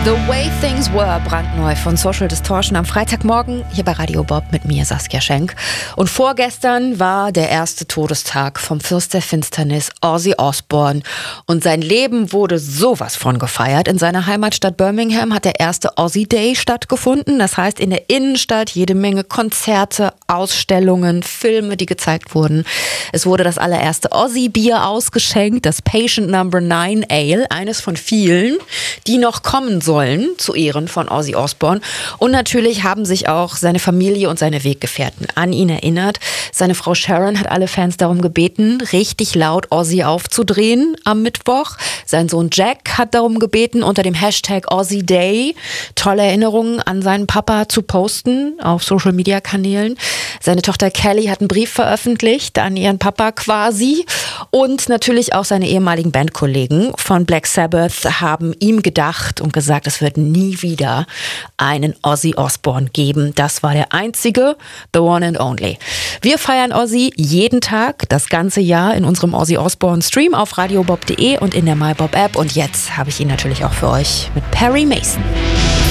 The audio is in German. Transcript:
The Way Things Were, brandneu von Social Distortion am Freitagmorgen hier bei Radio Bob mit mir, Saskia Schenk. Und vorgestern war der erste Todestag vom Fürst der Finsternis, Ozzy Osbourne. Und sein Leben wurde sowas von gefeiert. In seiner Heimatstadt Birmingham hat der erste Ozzy Day stattgefunden. Das heißt, in der Innenstadt jede Menge Konzerte, Ausstellungen, Filme, die gezeigt wurden. Es wurde das allererste Ozzy-Bier ausgeschenkt, das Patient Number 9 Ale, eines von vielen, die noch kommen sollen zu Ehren von Ozzy Osbourne. Und natürlich haben sich auch seine Familie und seine Weggefährten an ihn erinnert. Seine Frau Sharon hat alle Fans darum gebeten, richtig laut Ozzy aufzudrehen am Mittwoch. Sein Sohn Jack hat darum gebeten, unter dem Hashtag Ozzy Day tolle Erinnerungen an seinen Papa zu posten auf Social-Media-Kanälen. Seine Tochter Kelly hat einen Brief veröffentlicht an ihren Papa quasi. Und natürlich auch seine ehemaligen Bandkollegen von Black Sabbath haben ihm gedacht und gesagt, es wird nie wieder einen Ozzy Osbourne geben. Das war der einzige, the one and only. Wir feiern Ozzy jeden Tag, das ganze Jahr in unserem Ozzy Osbourne Stream auf radiobob.de und in der MyBob App. Und jetzt habe ich ihn natürlich auch für euch mit Perry Mason.